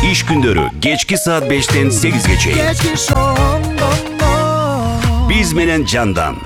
Iş günleri geçki saat 5'ten 8'ge çeyin. Biz menen candan.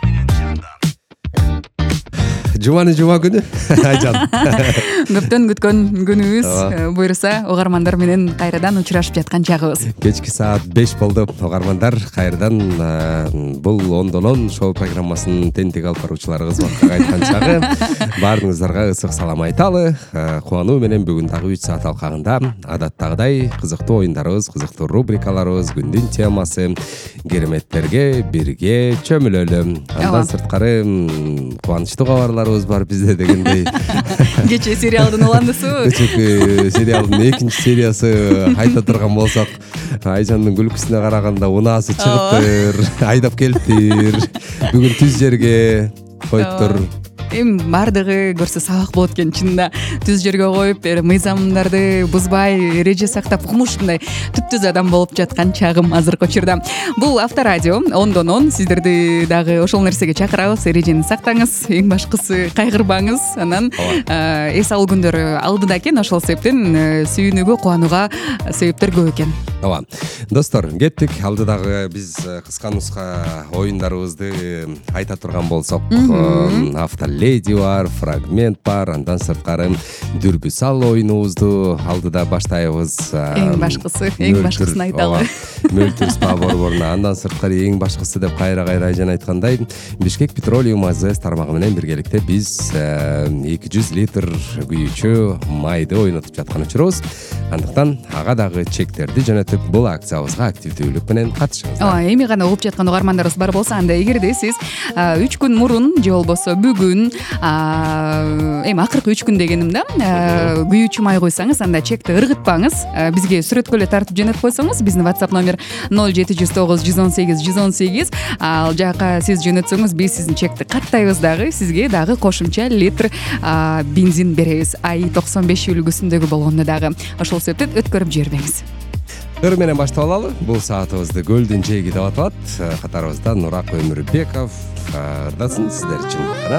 Жума күнү Айжан. Көптөн күткөн күнүбүз буюрса угармандар менен кайрадан учурашып жаткан чагыбыз. Кечки саат 5 болду. Угармандар кайрадан бул ондолон шоу программасынын тентек алып баруучулары кызматка кайткан чагы. Баарыңыздарга ысык салам айталы. Кубануу менен бүгүн дагы 3 саат алкагында адаттагыдай кызыктуу оюндарыбыз, кызыктуу рубрикаларыбыз, күндүн темасы, кереметтерге бирге чөмүлөлү. Андан сырткары кубанычтуу кабарларыбыз бар бизде дегендей. Кечээ сериалдын уландысыбы? Кечээ сериалдын 2-сериясы айта турган болсок, Айжандын күлкүсүнө караганда унаасы чыгыптыр, айдап келиптир. Бүгүн түз жерге коюптур. Эми баардыгы көрсө сабак болот экен чынында. Түз жерге коюп, мыйзамдарды бузбай, эреже сактап, ушундай түптүз адам болуп жаткан чагым азыркы учурда. Бул Авторадио, ондон он. Сиздерди дагы ошол нерсеге чакырабыз. Эрежени сактаңыз, эң башкысы кайгырбаңыз. Анан эс алуу күндөрү алдыда экен, ошол себептен сүйүнүүгө, кубанууга себептер көп экен. Ооба. Достор, кеттик. Алдыдагы биз кыска нуска оюндарыбызды айта турган болсок, Автоледи бар, фрагмент бар, андан сырткары дүрбү сал оюнубузду алдыда баштайбыз. Эң башкысын айталы. Мөлтүр спа борборуна, андан сырткары эң башкысы деп кайра Айжан айткандай, Бишкек Петролиум АЗС тармагы менен биргеликте биз 200 литр күйүүчү майды ойнотуп жаткан учурубуз. Андыктан ага дагы чектерди жөнөтүп, бул акциябызга активдүүлүк менен катышыңыздар. Эми гана угуп жаткан угармандарыбыз бар болсо, анда эгерде сиз 3 күн мурун же болбосо бүгүн, эми акыркы 3 күн дегеним да, күйүүчү май койсоңуз, анда чекти ыргытпаңыз. Бизге сүрөткө эле тартып жөнөтүп койсоңуз, биздин WhatsApp номер 0709 118 118. Ал жака сиз жөнөтсөңүз, биз сиздин чекти каттайбыз дагы, сизге дагы кошумча литр бензин беребиз. АИ 95 үлгүсүндөгү болгондо дагы. Ошол себептен өткөрүп жибербеңиз. Ыр менен баштап алалы. Бул саатыбызды Көлдүн жээги деп аталат. Катарыбызда Нурак Өмүрбеков. Ырдасын сиздер үчүн.